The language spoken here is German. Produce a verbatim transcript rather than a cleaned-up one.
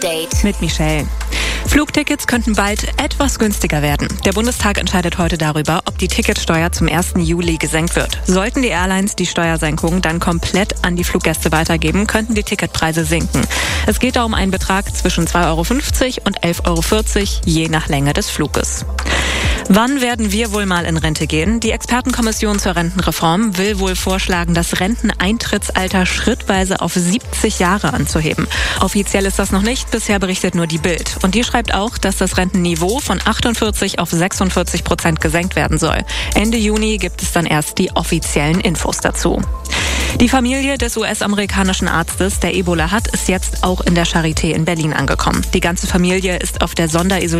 Update mit Michelle. Flugtickets könnten bald etwas günstiger werden. Der Bundestag entscheidet heute darüber, ob die Ticketsteuer zum ersten Juli gesenkt wird. Sollten die Airlines die Steuersenkung dann komplett an die Fluggäste weitergeben, könnten die Ticketpreise sinken. Es geht da um einen Betrag zwischen zwei Euro fünfzig und elf Euro vierzig, je nach Länge des Fluges. Wann werden wir wohl mal in Rente gehen? Die Expertenkommission zur Rentenreform will wohl vorschlagen, das Renteneintrittsalter schrittweise auf siebzig Jahre anzuheben. Offiziell ist das noch nicht, bisher berichtet nur die Bild. Und die schreibt auch, dass das Rentenniveau von achtundvierzig auf sechsundvierzig Prozent gesenkt werden soll. Ende Juni gibt es dann erst die offiziellen Infos dazu. Die Familie des U S-amerikanischen Arztes, der Ebola hat, ist jetzt auch in der Charité in Berlin angekommen. Die ganze Familie ist auf der Sonderisolierung